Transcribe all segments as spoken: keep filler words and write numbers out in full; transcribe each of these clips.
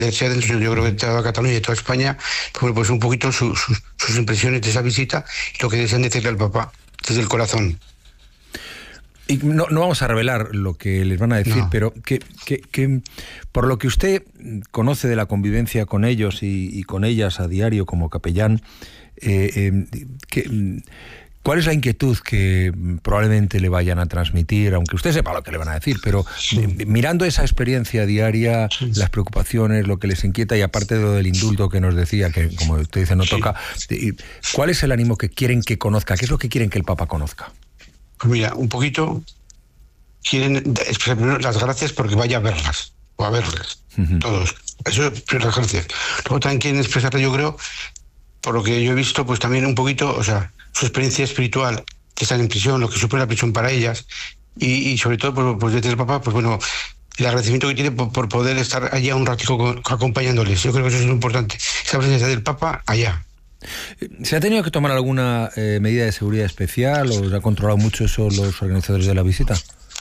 sea dentro, yo creo que de toda Cataluña y de toda España, pues, pues un poquito su, su, sus impresiones de esa visita y lo que desean decirle al Papa desde el corazón. Y no, no vamos a revelar lo que les van a decir, no. pero que, que, que por lo que usted conoce de la convivencia con ellos y, y con ellas a diario como capellán, eh, eh, que, ¿cuál es la inquietud que probablemente le vayan a transmitir, aunque usted sepa lo que le van a decir, pero sí. eh, mirando esa experiencia diaria, sí. las preocupaciones, lo que les inquieta, y aparte de lo del indulto que nos decía, que como usted dice no sí. toca, ¿cuál es el ánimo que quieren que conozca? ¿Qué es lo que quieren que el Papa conozca? Pues mira, un poquito quieren expresar primero las gracias porque vaya a verlas, o a verlas, uh-huh. todos. Eso es primero las gracias. Luego también quieren expresar, yo creo, por lo que yo he visto, pues también un poquito, o sea, su experiencia espiritual, que están en prisión, lo que supone la prisión para ellas, y, y sobre todo, pues, pues desde el Papa, pues bueno, el agradecimiento que tiene por, por poder estar allá un ratico con, acompañándoles. Yo creo que eso es muy importante. Esa presencia del Papa allá. ¿Se ha tenido que tomar alguna eh, medida de seguridad especial o se ha controlado mucho eso los organizadores de la visita?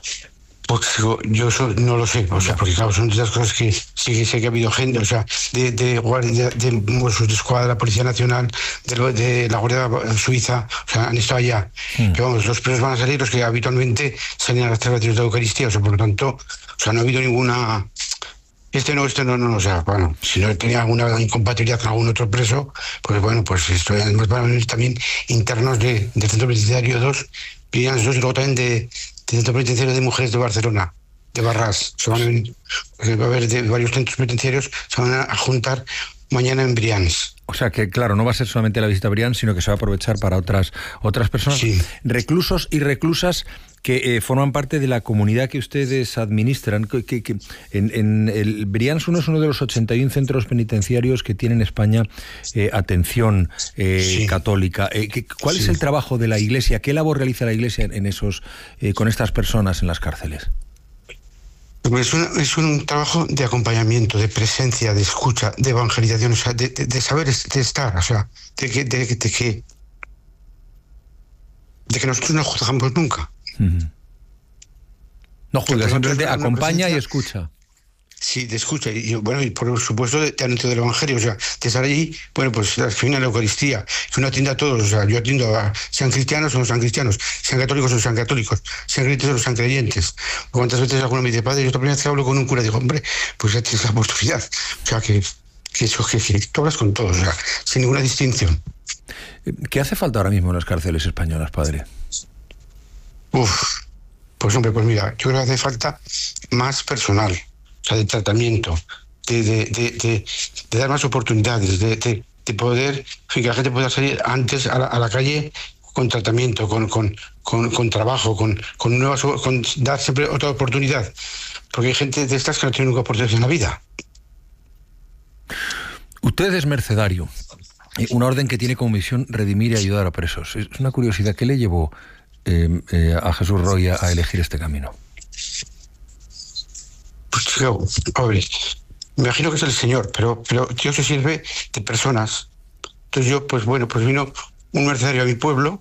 Pues yo eso no lo sé, o sea, porque claro, son de esas cosas que sí sé que ha habido gente, o sea, de, de guardia, de, de, de escuadra de la Policía Nacional, de, de la Guardia Suiza, o sea, han estado allá. Mm. Pero vamos, los presos van a salir los que habitualmente salen a las celebraciones de la Eucaristía, o sea, por lo tanto, o sea, no ha habido ninguna... Este no, este no, no, o sea, bueno, si no tenía alguna incompatibilidad con algún otro preso, pues bueno, pues esto además van a venir también internos de, del Centro Penitenciario dos, Brians dos, y luego también de, del Centro Penitenciario de Mujeres de Barcelona, de Barrás. Se van a venir, va a haber de varios centros penitenciarios, se van a juntar mañana en Brians. O sea que, claro, no va a ser solamente la visita a Brians, sino que se va a aprovechar para otras, otras personas, sí. reclusos y reclusas que eh, forman parte de la comunidad que ustedes administran. Que, que, que en, en el Brians uno es uno de los ochenta y uno centros penitenciarios que tiene en España eh, atención eh, sí. católica. Eh, que, ¿Cuál sí. es el trabajo de la Iglesia? ¿Qué labor realiza la Iglesia en esos, eh, con estas personas en las cárceles? Es un, es un trabajo de acompañamiento, de presencia, de escucha, de evangelización, o sea, de, de, de saber de estar, o sea, de que, de, de, de que, de que nosotros no juzgamos nunca. Uh-huh. No juzga, simplemente acompaña y escucha. Sí, de escucha, y bueno, y por supuesto de, de anuncio del Evangelio, o sea, de estar allí, bueno, pues al final la Eucaristía, que uno atiende a todos, o sea, yo atiendo a, sean cristianos o no sean cristianos, sean católicos o no sean católicos, sean creyentes o no sean creyentes. ¿Cuántas veces alguno me dice, padre, yo la primera vez que hablo con un cura, digo, hombre, pues ya tienes la oportunidad, o sea, que, que eso, que, que tú hablas con todos, o sea, sin ninguna distinción. ¿Qué hace falta ahora mismo en las cárceles españolas, padre? Uf, pues hombre, pues mira, yo creo que hace falta más personal, o sea, de tratamiento, de, de, de, de, de dar más oportunidades, de, de, de poder, que la gente pueda salir antes a la, a la calle con tratamiento, con, con, con, con trabajo, con, con nuevas, con dar siempre otra oportunidad, porque hay gente de estas que no tiene nunca oportunidad en la vida. Usted es mercedario, una orden que tiene como misión redimir y ayudar a presos. Es una curiosidad, ¿qué le llevó eh, eh, a Jesús Roy a, a elegir este camino? Pues yo, pobre, me imagino que es el Señor, pero, pero Dios se sirve de personas. Entonces yo, pues bueno, pues vino un mercenario a mi pueblo,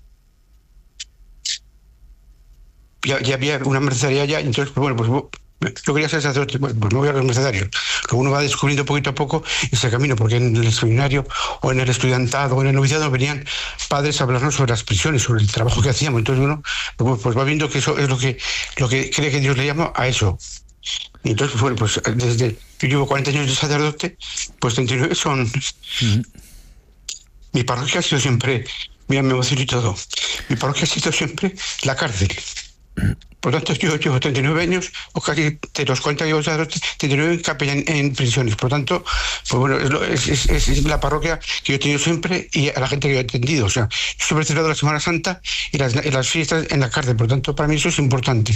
ya, ya había una mercenaria allá, y entonces, pues bueno, pues yo quería ser sacerdote, pues me voy a los mercenarios. Luego uno va descubriendo poquito a poco ese camino, porque en el seminario o en el estudiantado o en el noviciado venían padres a hablarnos sobre las prisiones, sobre el trabajo que hacíamos. Entonces uno pues, pues va viendo que eso es lo que, lo que cree que Dios le llama a eso. Y entonces, bueno, pues desde yo llevo cuarenta años de sacerdote, pues treinta y nueve son... Uh-huh. Mi parroquia ha sido siempre, mira, me emociono y todo, mi parroquia ha sido siempre la cárcel. Por lo tanto, yo llevo treinta y nueve años, o casi de los cuarenta que llevo sacerdote, treinta y nueve capellán en prisiones. Por lo tanto, pues bueno, es, es, es, es la parroquia que yo he tenido siempre y a la gente que yo he atendido. O sea, yo siempre he celebrado la Semana Santa y las, y las fiestas en la cárcel. Por lo tanto, para mí eso es importante.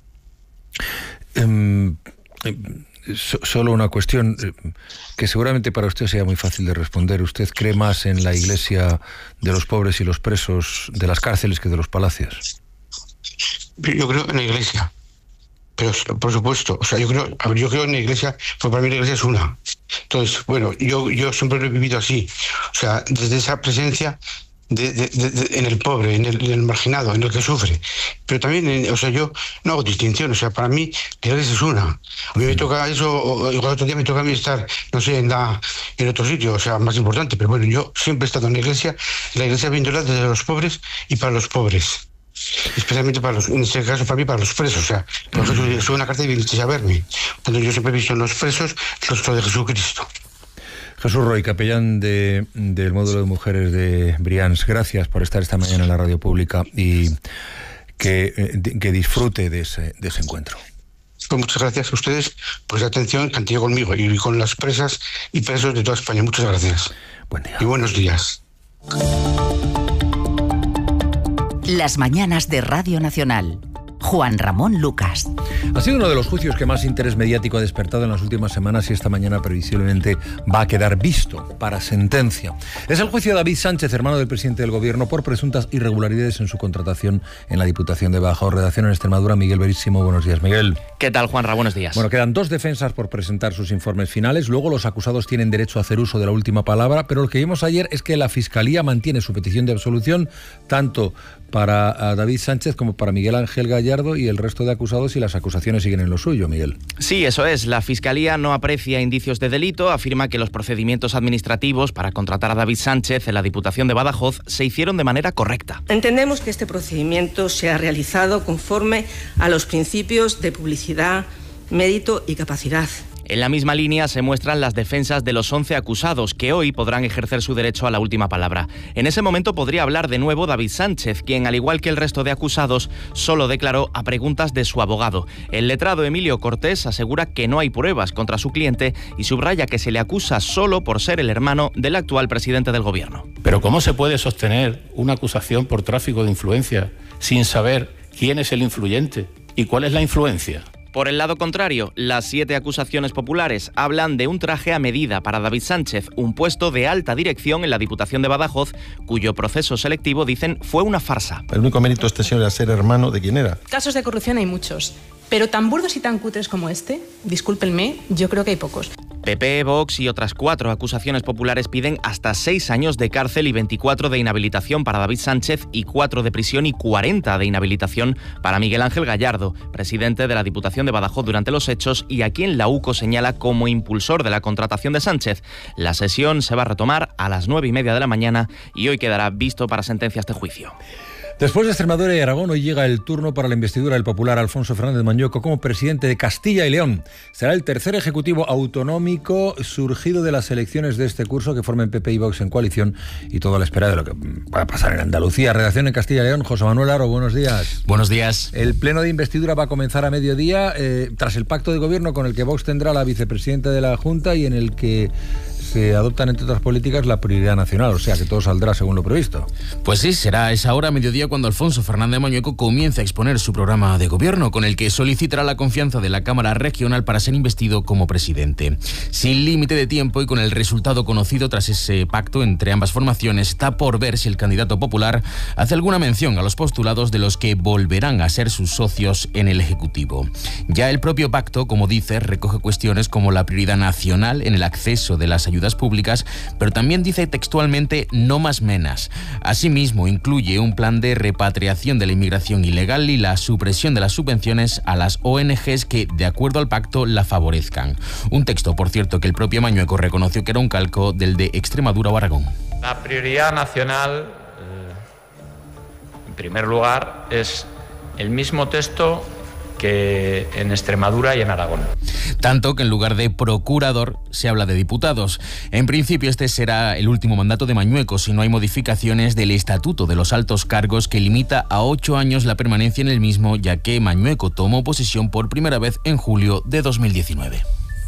Um, so, solo una cuestión que seguramente para usted sea muy fácil de responder. ¿Usted cree más en la iglesia de los pobres y los presos de las cárceles que de los palacios? Yo creo en la iglesia, pero por supuesto, o sea, yo creo, a ver, yo creo en la iglesia, porque para mí la iglesia es una. Entonces, bueno, yo, yo siempre lo he vivido así, o sea, desde esa presencia de, de, de, de, en el pobre, en el, en el marginado, en el que sufre. Pero también, en, o sea, yo no hago distinción, o sea, para mí la iglesia es una. A mí me toca eso, o, igual otro día me toca a mí estar, no sé, en, la, en otro sitio, o sea, más importante, pero bueno, yo siempre he estado en la iglesia, la iglesia viéndola desde los pobres y para los pobres. Especialmente para los, en este caso para mí, para los presos, o sea, por eso yo soy una carta y vinisteis a verme. Entonces yo siempre he visto en los presos el rostro de Jesucristo. Jesús Roy, capellán de, del módulo de mujeres de Brians, gracias por estar esta mañana en la radio pública y que, que disfrute de ese, de ese encuentro. Pues muchas gracias a ustedes por esa atención que han tenido conmigo y con las presas y presos de toda España. Muchas gracias. Buen día. Y buenos días. Las mañanas de Radio Nacional. Juan Ramón Lucas. Ha sido uno de los juicios que más interés mediático ha despertado en las últimas semanas y esta mañana previsiblemente va a quedar visto para sentencia. Es el juicio de David Sánchez, hermano del presidente del Gobierno, por presuntas irregularidades en su contratación en la Diputación de Badajoz. Redacción en Extremadura, Miguel Verísimo. Buenos días, Miguel. ¿Qué tal, Juanra? Buenos días. Bueno, quedan dos defensas por presentar sus informes finales. Luego los acusados tienen derecho a hacer uso de la última palabra, pero lo que vimos ayer es que la Fiscalía mantiene su petición de absolución tanto para David Sánchez como para Miguel Ángel Gallardo y el resto de acusados, y las acusaciones siguen en lo suyo, Miguel. Sí, eso es. La Fiscalía no aprecia indicios de delito, afirma que los procedimientos administrativos para contratar a David Sánchez en la Diputación de Badajoz se hicieron de manera correcta. Entendemos que este procedimiento se ha realizado conforme a los principios de publicidad, mérito y capacidad. En la misma línea se muestran las defensas de los once acusados, que hoy podrán ejercer su derecho a la última palabra. En ese momento podría hablar de nuevo David Sánchez, quien, al igual que el resto de acusados, solo declaró a preguntas de su abogado. El letrado Emilio Cortés asegura que no hay pruebas contra su cliente y subraya que se le acusa solo por ser el hermano del actual presidente del Gobierno. Pero ¿cómo se puede sostener una acusación por tráfico de influencia sin saber quién es el influyente y cuál es la influencia? Por el lado contrario, las siete acusaciones populares hablan de un traje a medida para David Sánchez, un puesto de alta dirección en la Diputación de Badajoz, cuyo proceso selectivo, dicen, fue una farsa. El único mérito de este señor era ser hermano de quién era. Casos de corrupción hay muchos, pero tan burdos y tan cutres como este, discúlpenme, yo creo que hay pocos. P P, Vox y otras cuatro acusaciones populares piden hasta seis años de cárcel y veinticuatro de inhabilitación para David Sánchez y cuatro de prisión y cuarenta de inhabilitación para Miguel Ángel Gallardo, presidente de la Diputación de Badajoz durante los hechos y a quien la UCO señala como impulsor de la contratación de Sánchez. La sesión se va a retomar a las nueve y media de la mañana y hoy quedará visto para sentencia este juicio. Después de Extremadura y Aragón, hoy llega el turno para la investidura del popular Alfonso Fernández Mañueco como presidente de Castilla y León. Será el tercer ejecutivo autonómico surgido de las elecciones de este curso que formen P P y Vox en coalición y todo a la espera de lo que va a pasar en Andalucía. Redacción en Castilla y León, José Manuel Aro, buenos días. Buenos días. El pleno de investidura va a comenzar a mediodía eh, tras el pacto de gobierno con el que Vox tendrá la vicepresidenta de la Junta y en el que se adoptan, entre otras políticas, la prioridad nacional, o sea que todo saldrá según lo previsto. Pues sí, será a esa hora, mediodía, cuando Alfonso Fernández Mañueco comience a exponer su programa de gobierno, con el que solicitará la confianza de la Cámara Regional para ser investido como presidente. Sin límite de tiempo y con el resultado conocido tras ese pacto entre ambas formaciones, está por ver si el candidato popular hace alguna mención a los postulados de los que volverán a ser sus socios en el Ejecutivo. Ya el propio pacto, como dice, recoge cuestiones como la prioridad nacional en el acceso de las ayudas públicas, pero también dice textualmente no más menas. Asimismo, incluye un plan de repatriación de la inmigración ilegal y la supresión de las subvenciones a las O N Ges que, de acuerdo al pacto, la favorezcan. Un texto, por cierto, que el propio Mañueco reconoció que era un calco del de Extremadura o Aragón. La prioridad nacional, eh, en primer lugar, es el mismo texto que en Extremadura y en Aragón. Tanto que en lugar de procurador se habla de diputados. En principio este será el último mandato de Mañueco si no hay modificaciones del Estatuto de los Altos Cargos que limita a ocho años la permanencia en el mismo, ya que Mañueco tomó posesión por primera vez en julio de dos mil diecinueve.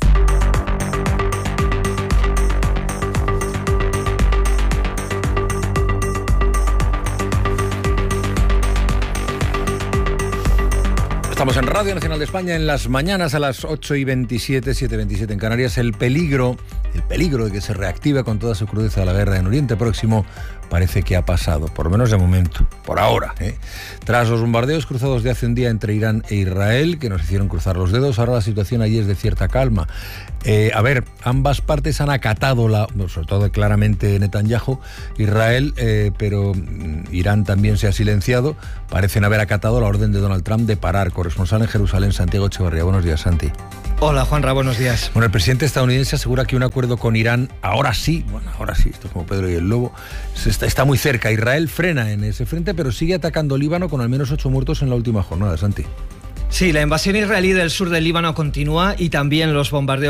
Estamos en Radio Nacional de España en las mañanas a las ocho y veintisiete, siete y veintisiete en Canarias. El peligro el peligro de que se reactive con toda su crudeza la guerra en Oriente Próximo parece que ha pasado, por lo menos de momento, por ahora. ¿eh? Tras los bombardeos cruzados de hace un día entre Irán e Israel, que nos hicieron cruzar los dedos, ahora la situación allí es de cierta calma. Eh, a ver, ambas partes han acatado, la, sobre todo claramente Netanyahu, Israel, eh, pero Irán también se ha silenciado, parecen haber acatado la orden de Donald Trump de parar. Corresponsal en Jerusalén, Santiago Echevarría. Buenos días, Santi. Hola, Juanra, buenos días. Bueno, el presidente estadounidense asegura que un acuerdo con Irán, ahora sí, bueno, ahora sí, esto es como Pedro y el Lobo, está, está muy cerca. Israel frena en ese frente, pero sigue atacando Líbano con al menos ocho muertos en la última jornada, Santi. Sí, la invasión israelí del sur del Líbano continúa y también los bombardeos